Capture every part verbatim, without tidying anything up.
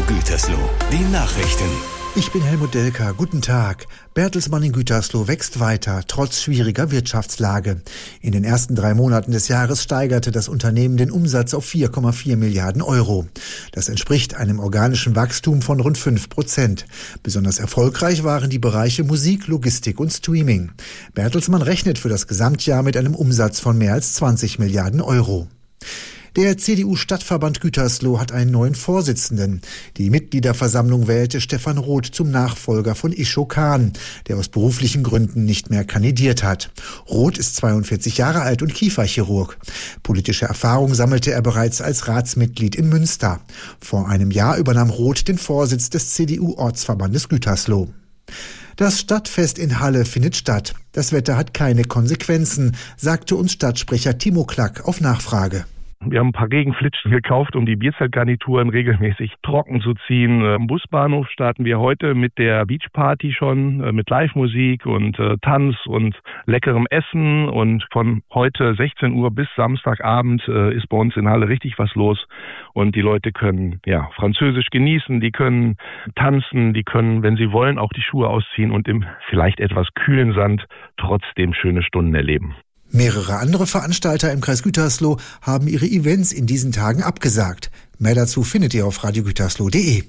Gütersloh, die Nachrichten. Ich bin Helmut Delker. Guten Tag. Bertelsmann in Gütersloh wächst weiter, trotz schwieriger Wirtschaftslage. In den ersten drei Monaten des Jahres steigerte das Unternehmen den Umsatz auf vier Komma vier Milliarden Euro. Das entspricht einem organischen Wachstum von rund fünf Prozent. Besonders erfolgreich waren die Bereiche Musik, Logistik und Streaming. Bertelsmann rechnet für das Gesamtjahr mit einem Umsatz von mehr als zwanzig Milliarden Euro. Der C D U-Stadtverband Gütersloh hat einen neuen Vorsitzenden. Die Mitgliederversammlung wählte Stefan Roth zum Nachfolger von Isho Kahn, der aus beruflichen Gründen nicht mehr kandidiert hat. Roth ist zweiundvierzig Jahre alt und Kieferchirurg. Politische Erfahrung sammelte er bereits als Ratsmitglied in Münster. Vor einem Jahr übernahm Roth den Vorsitz des C D U-Ortsverbandes Gütersloh. Das Stadtfest in Halle findet statt. Das Wetter hat keine Konsequenzen, sagte uns Stadtsprecher Timo Klack auf Nachfrage. Wir haben ein paar Gegenflitschen gekauft, um die Bierzeltgarnituren regelmäßig trocken zu ziehen. Am Busbahnhof starten wir heute mit der Beachparty schon, mit Live-Musik und äh, Tanz und leckerem Essen. Und von heute sechzehn Uhr bis Samstagabend äh, ist bei uns in Halle richtig was los. Und die Leute können ja Französisch genießen, die können tanzen, die können, wenn sie wollen, auch die Schuhe ausziehen und im vielleicht etwas kühlen Sand trotzdem schöne Stunden erleben. Mehrere andere Veranstalter im Kreis Gütersloh haben ihre Events in diesen Tagen abgesagt. Mehr dazu findet ihr auf radio gütersloh punkt de.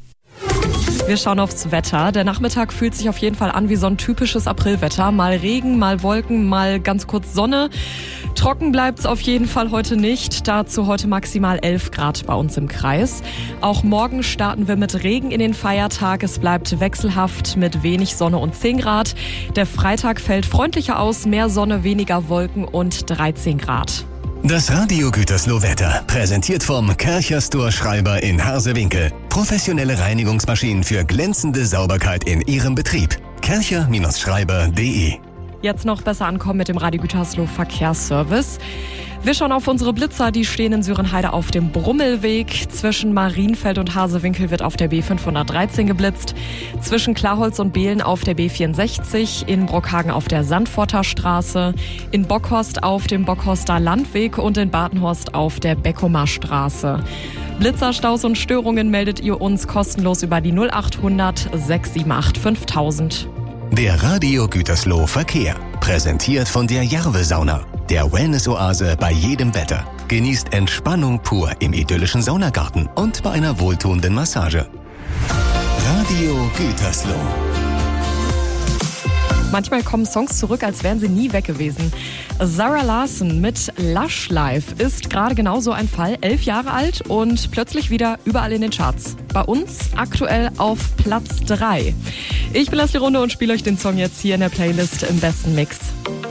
Wir schauen aufs Wetter. Der Nachmittag fühlt sich auf jeden Fall an wie so ein typisches Aprilwetter. Mal Regen, mal Wolken, mal ganz kurz Sonne. Trocken bleibt's auf jeden Fall heute nicht. Dazu heute maximal elf Grad bei uns im Kreis. Auch morgen starten wir mit Regen in den Feiertag. Es bleibt wechselhaft mit wenig Sonne und zehn Grad. Der Freitag fällt freundlicher aus. Mehr Sonne, weniger Wolken und dreizehn Grad. Das Radio Gütersloh Wetter, präsentiert vom Kärcher Store Schreiber in Harsewinkel. Professionelle Reinigungsmaschinen für glänzende Sauberkeit in Ihrem Betrieb. kärcher Schreiber punkt de. Jetzt noch besser ankommen mit dem Radio Gütersloh Verkehrsservice. Wir schauen auf unsere Blitzer, die stehen in Sörenheide auf dem Brummelweg. Zwischen Marienfeld und Hasewinkel wird auf der B fünfhundertdreizehn geblitzt. Zwischen Klarholz und Behlen auf der B vierundsechzig, in Brockhagen auf der Sandforter Straße, in Bockhorst auf dem Bockhorster Landweg und in Badenhorst auf der Beckumer Straße. Blitzerstaus und Störungen meldet ihr uns kostenlos über die null achthundert sechs sieben acht fünftausend. Der Radio Gütersloh Verkehr, präsentiert von der Jarve-Sauna, der Wellness-Oase bei jedem Wetter. Genießt Entspannung pur im idyllischen Saunagarten und bei einer wohltuenden Massage. Radio Gütersloh. Manchmal kommen Songs zurück, als wären sie nie weg gewesen. Zara Larsson mit Lush Life ist gerade genauso ein Fall. Elf Jahre alt und plötzlich wieder überall in den Charts. Bei uns aktuell auf Platz drei. Ich bin Leslie Runde und spiele euch den Song jetzt hier in der Playlist im besten Mix.